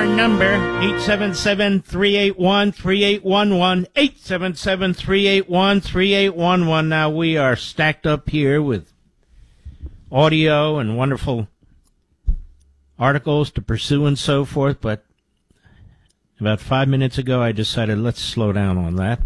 number, 877-381-3811, 877-381-3811. Now, we are stacked up here with audio and wonderful articles to pursue and so forth, but about 5 minutes ago, I decided let's slow down on that,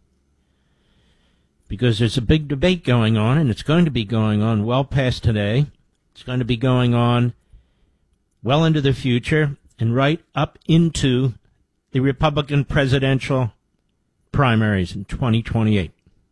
because there's a big debate going on, and it's going to be going on well past today. It's going to be going on well into the future and right up into the Republican presidential primaries in 2028.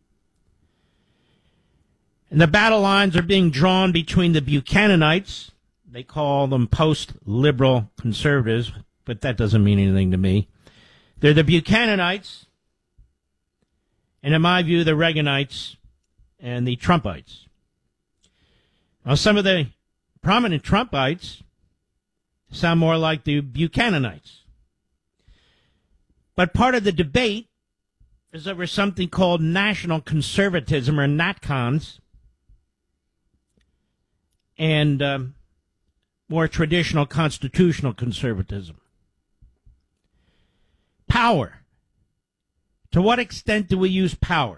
And the battle lines are being drawn between the Buchananites. They call them post-liberal conservatives, but that doesn't mean anything to me. They're the Buchananites, and in my view, the Reaganites and the Trumpites. Now, some of the prominent Trumpites sound more like the Buchananites. But part of the debate is over something called national conservatism, or NatCons, and more traditional constitutional conservatism. Power. To what extent do we use power?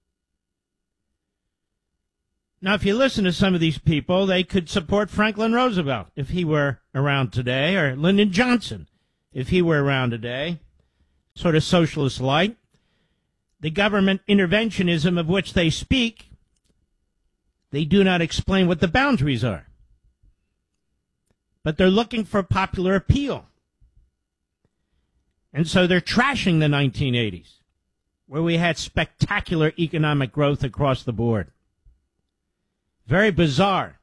Now, if you listen to some of these people, they could support Franklin Roosevelt if he were around today, or Lyndon Johnson if he were around today, sort of socialist light. The government interventionism of which they speak, they do not explain what the boundaries are. But they're looking for popular appeal. And so they're trashing the 1980s, where we had spectacular economic growth across the board. Very bizarre.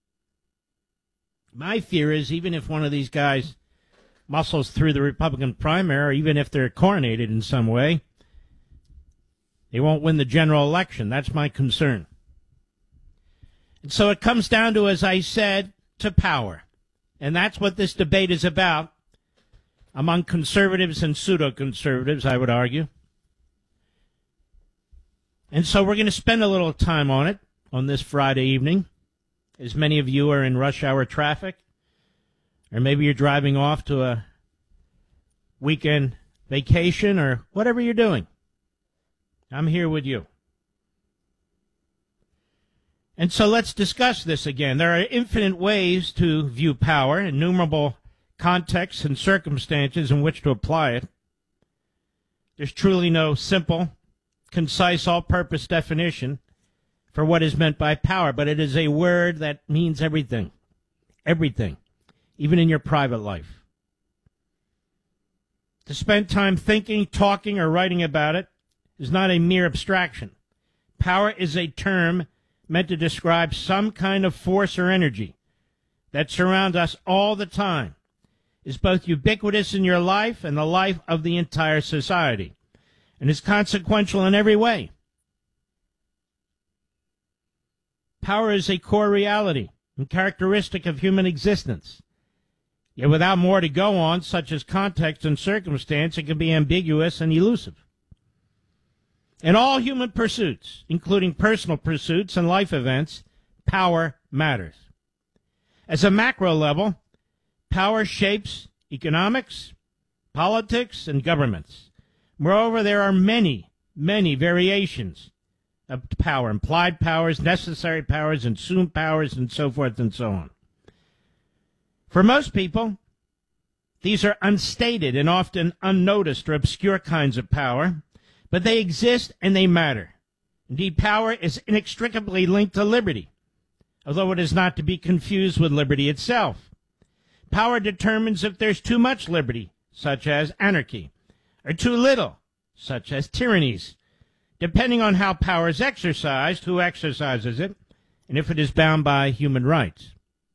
My fear is even if one of these guys muscles through the Republican primary, or even if they're coronated in some way, they won't win the general election. That's my concern. And so it comes down to, as I said, to power. And that's what this debate is about among conservatives and pseudo-conservatives, I would argue. And so we're going to spend a little time on it on this Friday evening, as many of you are in rush hour traffic, or maybe you're driving off to a weekend vacation, or whatever you're doing. I'm here with you. And so let's discuss this again. There are infinite ways to view power, innumerable contexts and circumstances in which to apply it. There's truly no simple, concise, all-purpose definition for what is meant by power, but it is a word that means everything. Everything. Even in your private life. To spend time thinking, talking, or writing about it is not a mere abstraction. Power is a term meant to describe some kind of force or energy that surrounds us all the time, is both ubiquitous in your life and the life of the entire society, and is consequential in every way. Power is a core reality and characteristic of human existence. Yet without more to go on, such as context and circumstance, it can be ambiguous and elusive. In all human pursuits, including personal pursuits and life events, power matters. As a macro level, power shapes economics, politics, and governments. Moreover, there are many, many variations of power, implied powers, necessary powers, assumed powers, and so forth and so on. For most people, these are unstated and often unnoticed or obscure kinds of power, but they exist and they matter. Indeed, power is inextricably linked to liberty, although it is not to be confused with liberty itself. Power determines if there's too much liberty, such as anarchy, or too little, such as tyrannies, depending on how power is exercised, who exercises it, and if it is bound by human rights.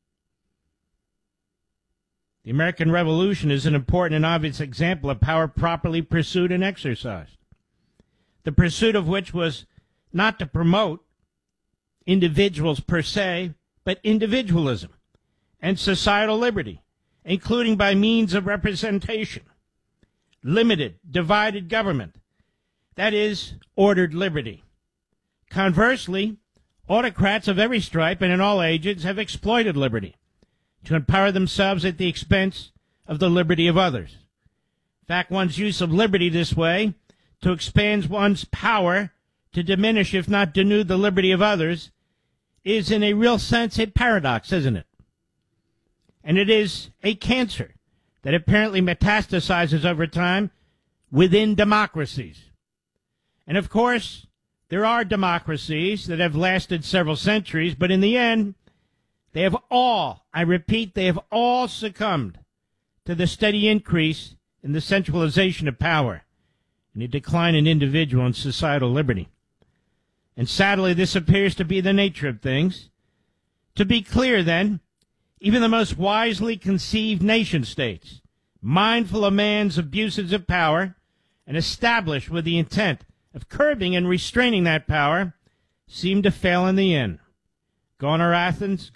The American Revolution is an important and obvious example of power properly pursued and exercised, the pursuit of which was not to promote individuals per se, but individualism and societal liberty, including by means of representation, limited, divided government, that is, ordered liberty. Conversely, autocrats of every stripe and in all ages have exploited liberty to empower themselves at the expense of the liberty of others. In fact, one's use of liberty this way, to expand one's power, to diminish, if not denude, the liberty of others, is in a real sense a paradox, isn't it? And it is a cancer that apparently metastasizes over time within democracies. And of course, there are democracies that have lasted several centuries, but in the end, they have all, I repeat, they have all succumbed to the steady increase in the centralization of power and a decline in individual and societal liberty. And sadly, this appears to be the nature of things. To be clear, then, even the most wisely conceived nation-states, mindful of man's abuses of power and established with the intent of curbing and restraining that power, seem to fail in the end. Gone are Athens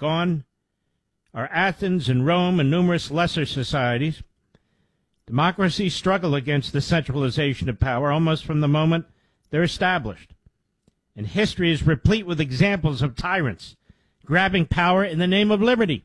and Rome and numerous lesser societies. Democracies struggle against the centralization of power almost from the moment they're established. And history is replete with examples of tyrants grabbing power in the name of liberty.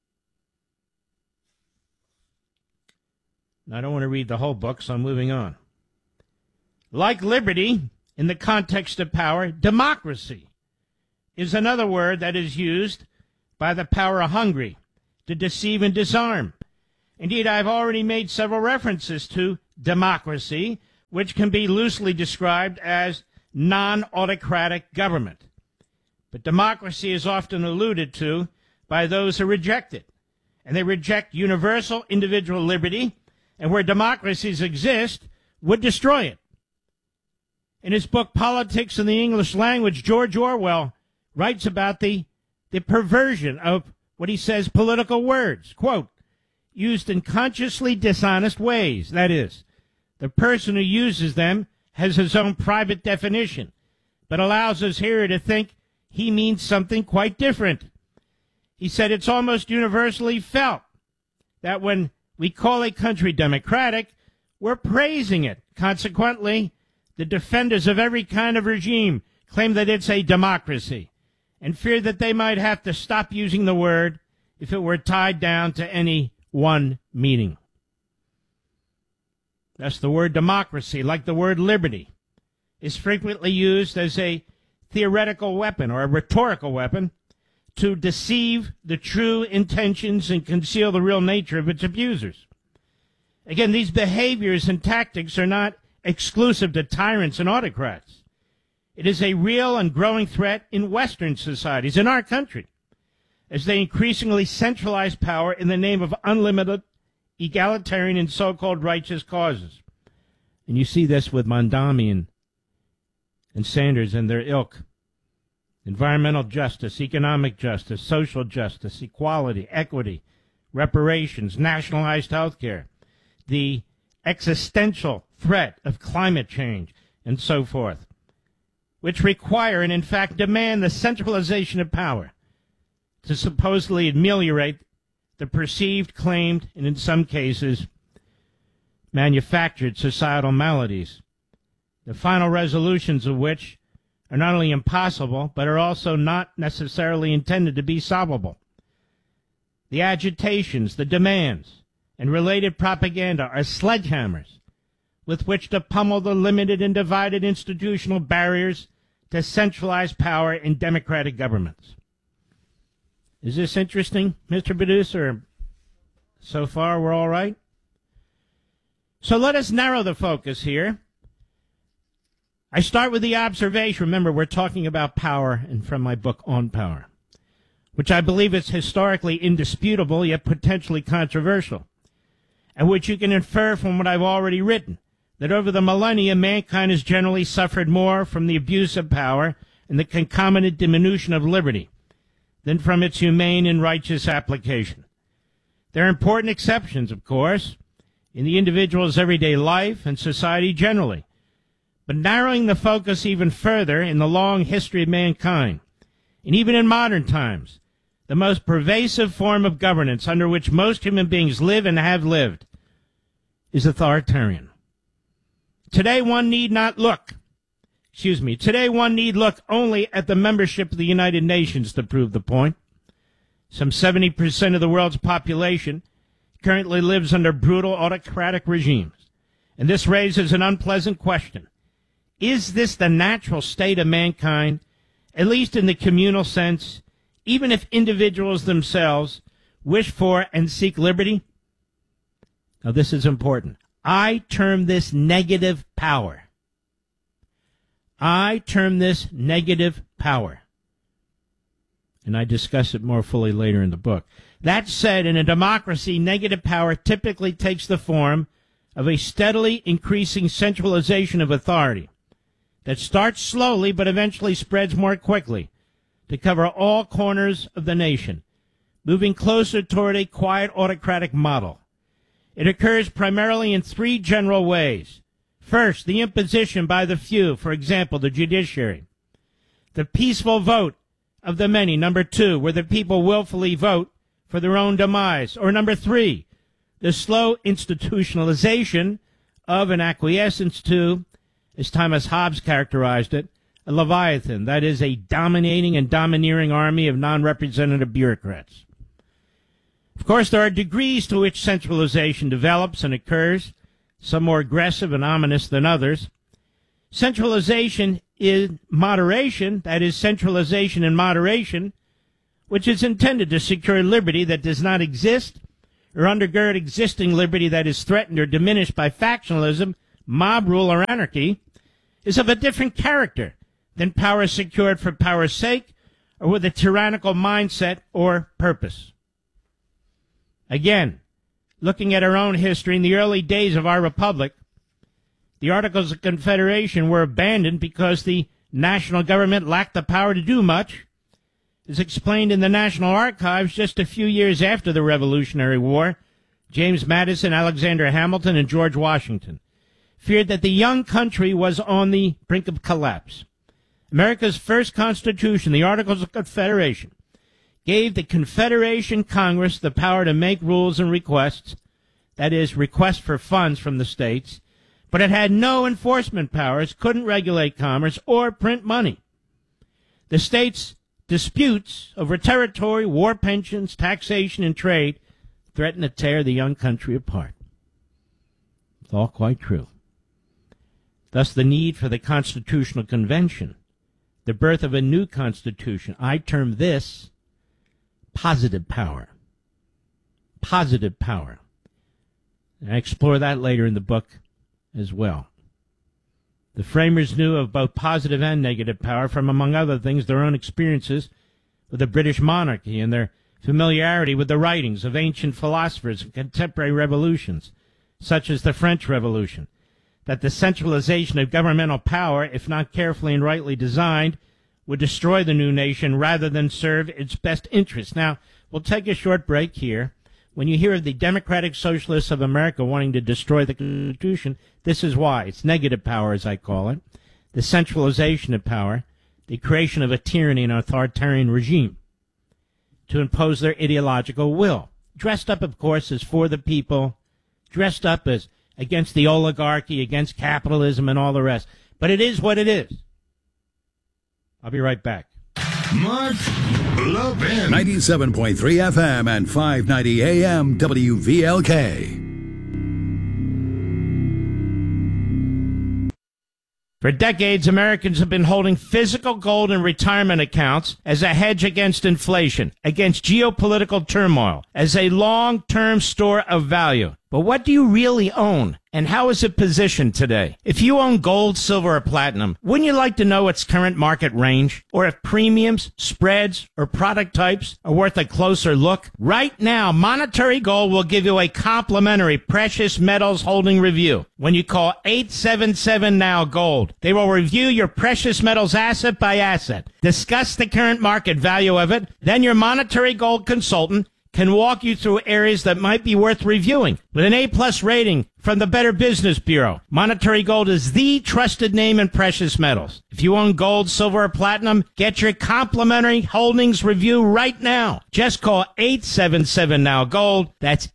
I don't want to read the whole book, so I'm moving on. Like liberty, in the context of power, democracy is another word that is used by the power-hungry to deceive and disarm. Indeed, I've already made several references to democracy, which can be loosely described as non-autocratic government. But democracy is often alluded to by those who reject it. And they reject universal individual liberty, and where democracies exist, would destroy it. In his book, Politics in the English Language, George Orwell writes about the perversion of what he says political words, quote, used in consciously dishonest ways. That is, the person who uses them has his own private definition, but allows his hearer to think he means something quite different. He said it's almost universally felt that when we call a country democratic, we're praising it. Consequently, the defenders of every kind of regime claim that it's a democracy and fear that they might have to stop using the word if it were tied down to any one meaning. Thus, the word democracy, like the word liberty, is frequently used as a theoretical weapon or a rhetorical weapon to deceive the true intentions and conceal the real nature of its abusers. Again, these behaviors and tactics are not exclusive to tyrants and autocrats. It is a real and growing threat in Western societies, in our country, as they increasingly centralize power in the name of unlimited, egalitarian, and so-called righteous causes. And you see this with Mondamian and Sanders and their ilk. Environmental justice, economic justice, social justice, equality, equity, reparations, nationalized health care, the existential threat of climate change, and so forth, which require and in fact demand the centralization of power to supposedly ameliorate the perceived, claimed, and in some cases manufactured societal maladies, the final resolutions of which are not only impossible, but are also not necessarily intended to be solvable. The agitations, the demands, and related propaganda are sledgehammers with which to pummel the limited and divided institutional barriers to centralized power in democratic governments. Is this interesting, Mr. Producer? So far, we're all right? So let us narrow the focus here. I start with the observation. Remember, we're talking about power, and from my book On Power, which I believe is historically indisputable, yet potentially controversial, and which you can infer from what I've already written, that over the millennia, mankind has generally suffered more from the abuse of power and the concomitant diminution of liberty than from its humane and righteous application. There are important exceptions, of course, in the individual's everyday life and society generally. But narrowing the focus even further in the long history of mankind, and even in modern times, the most pervasive form of governance under which most human beings live and have lived is authoritarian. Today one need look only at the membership of the United Nations to prove the point. Some 70% of the world's population currently lives under brutal autocratic regimes. And this raises an unpleasant question. Is this the natural state of mankind, at least in the communal sense, even if individuals themselves wish for and seek liberty? Now, this is important. I term this negative power. I term this negative power. And I discuss it more fully later in the book. That said, in a democracy, negative power typically takes the form of a steadily increasing centralization of authority that starts slowly but eventually spreads more quickly to cover all corners of the nation, moving closer toward a quiet autocratic model. It occurs primarily in three general ways. First, the imposition by the few, for example, the judiciary. The peaceful vote of the many, number two, where the people willfully vote for their own demise. Or number three, the slow institutionalization of an acquiescence to, as Thomas Hobbes characterized it, a leviathan, that is, a dominating and domineering army of non-representative bureaucrats. Of course, there are degrees to which centralization develops and occurs, some more aggressive and ominous than others. Centralization in moderation, that is, centralization in moderation, which is intended to secure liberty that does not exist or undergird existing liberty that is threatened or diminished by factionalism, mob rule, or anarchy, is of a different character than power secured for power's sake or with a tyrannical mindset or purpose. Again, looking at our own history, in the early days of our republic, the Articles of Confederation were abandoned because the national government lacked the power to do much. As explained in the National Archives, just a few years after the Revolutionary War, James Madison, Alexander Hamilton, and George Washington feared that the young country was on the brink of collapse. America's first Constitution, the Articles of Confederation, gave the Confederation Congress the power to make rules and requests, that is, requests for funds from the states, but it had no enforcement powers, couldn't regulate commerce, or print money. The states' disputes over territory, war pensions, taxation, and trade threatened to tear the young country apart. It's all quite true. Thus, the need for the Constitutional Convention, the birth of a new Constitution. I term this positive power. Positive power. And I explore that later in the book as well. The framers knew of both positive and negative power from, among other things, their own experiences with the British monarchy and their familiarity with the writings of ancient philosophers and contemporary revolutions, such as the French Revolution, that the centralization of governmental power, if not carefully and rightly designed, would destroy the new nation rather than serve its best interests. Now, we'll take a short break here. When you hear of the Democratic Socialists of America wanting to destroy the Constitution, this is why. It's negative power, as I call it, the centralization of power, the creation of a tyranny and authoritarian regime to impose their ideological will. Dressed up, of course, as for the people, dressed up as against the oligarchy, against capitalism, and all the rest. But it is what it is. I'll be right back. Mark Levin. 97.3 FM and 590 AM WVLK. For decades, Americans have been holding physical gold in retirement accounts as a hedge against inflation, against geopolitical turmoil, as a long-term store of value. But what do you really own, and how is it positioned today? If you own gold, silver, or platinum, wouldn't you like to know its current market range? Or if premiums, spreads, or product types are worth a closer look? Right now, Monetary Gold will give you a complimentary precious metals holding review when you call 877-NOW-GOLD. They will review your precious metals asset by asset, discuss the current market value of it, then your Monetary Gold consultant can walk you through areas that might be worth reviewing. With an A-plus rating from the Better Business Bureau. Monetary Gold is the trusted name in precious metals. If you own gold, silver, or platinum, get your complimentary holdings review right now. Just call 877-NOW-GOLD. That's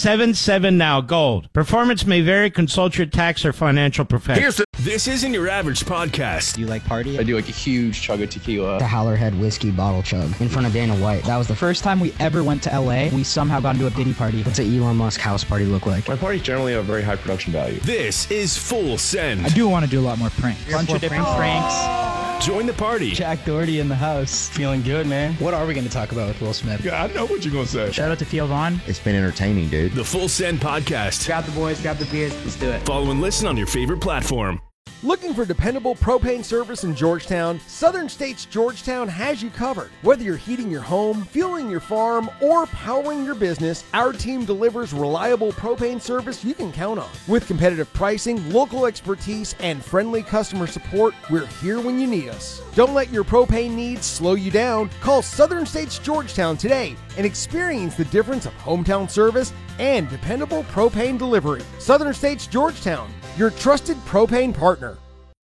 877-NOW-GOLD. Performance may vary. Consult your tax or financial professional. This isn't your average podcast. Do you like party? I do like a huge chug of tequila. The Howlerhead whiskey bottle chug in front of Dana White. That was the first time we ever went to LA. We somehow got into a Diddy party. What's an Elon Musk house party look like? My parties generally have very high production value. This is Full Send. I do want to do a lot more pranks. Bunch of different pranks. Join the party. Jack Doherty in the house. Feeling good, man. What are we going to talk about with Will Smith? Yeah, I know what you're going to say. Shout out to Theo Vaughn. It's been entertaining, dude. The Full Send podcast. Grab the boys, grab the beers, let's do it. Follow and listen on your favorite platform. Looking for dependable propane service in Georgetown? Southern States Georgetown has you covered. Whether you're heating your home, fueling your farm, or powering your business, our team delivers reliable propane service you can count on. With competitive pricing, local expertise, and friendly customer support, we're here when you need us. Don't let your propane needs slow you down. Call Southern States Georgetown today and experience the difference of hometown service and dependable propane delivery. Southern States Georgetown, your trusted propane partner.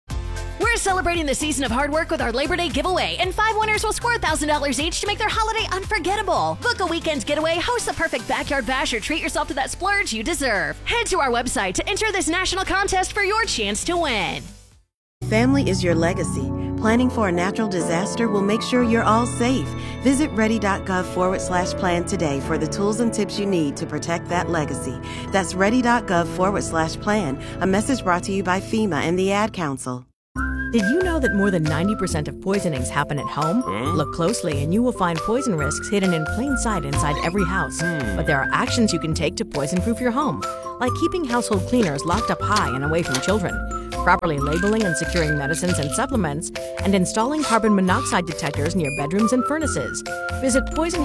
We're celebrating the season of hard work with our Labor Day giveaway, and 5 winners will score $1,000 each to make their holiday unforgettable. Book a weekend getaway, host the perfect backyard bash, or treat yourself to that splurge you deserve. Head to our website to enter this national contest for your chance to win. Family is your legacy. Planning for a natural disaster will make sure you're all safe. Visit ready.gov/plan today for the tools and tips you need to protect that legacy. That's ready.gov/plan. A message brought to you by FEMA and the Ad Council. Did you know that more than 90% of poisonings happen at home? Look closely and you will find poison risks hidden in plain sight inside every house. But there are actions you can take to poison-proof your home, like keeping household cleaners locked up high and away from children, properly labeling and securing medicines and supplements, and installing carbon monoxide detectors near bedrooms and furnaces. Visit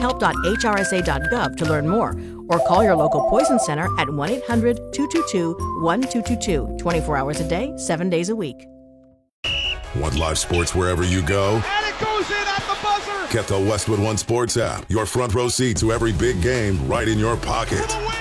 poisonhelp.hrsa.gov to learn more, or call your local poison center at 1-800-222-1222, 24 hours a day, 7 days a week. Want live sports wherever you go? And it goes in at the buzzer. Get the Westwood One Sports app. Your front row seat to every big game right in your pocket. For the win.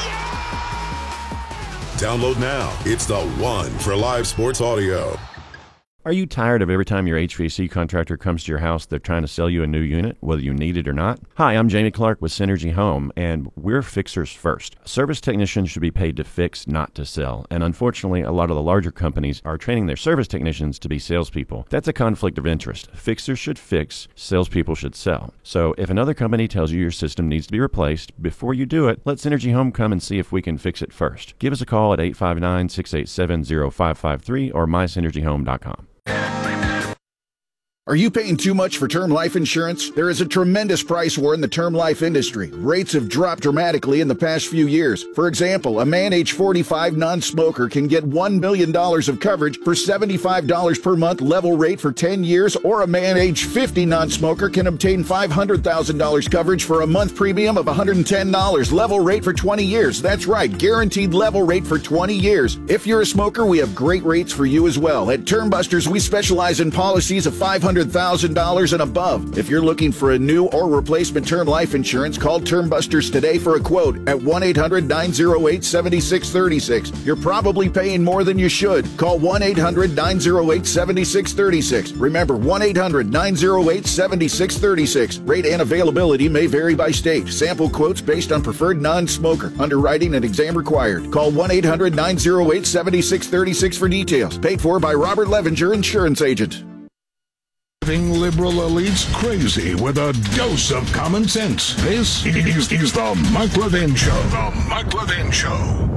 Yeah! Download now. It's the one for live sports audio. Are you tired of every time your HVAC contractor comes to your house, they're trying to sell you a new unit, whether you need it or not? Hi, I'm Jamie Clark with Synergy Home, and we're fixers first. Service technicians should be paid to fix, not to sell. And unfortunately, a lot of the larger companies are training their service technicians to be salespeople. That's a conflict of interest. Fixers should fix, salespeople should sell. So if another company tells you your system needs to be replaced, before you do it, let Synergy Home come and see if we can fix it first. Give us a call at 859-687-0553 or mysynergyhome.com. Are you paying too much for term life insurance? There is a tremendous price war in the term life industry. Rates have dropped dramatically in the past few years. For example, a man age 45 non-smoker can get $1 million of coverage for $75 per month level rate for 10 years, or a man age 50 non-smoker can obtain $500,000 coverage for a month premium of $110 level rate for 20 years. That's right, guaranteed level rate for 20 years. If you're a smoker, we have great rates for you as well. At Term Busters, we specialize in policies of $500,000 and above. If you're looking for a new or replacement term life insurance, call Term Busters today for a quote at 1-800-908-7636. You're probably paying more than you should. Call 1-800-908-7636. Remember, 1-800-908-7636. Rate and availability may vary by state. Sample quotes based on preferred non-smoker. Underwriting and exam required. Call 1-800-908-7636 for details. Paid for by Robert Levenger, insurance agent. Liberal elites crazy with a dose of common sense. This is the Mike Levin Show. The Mike Levin Show.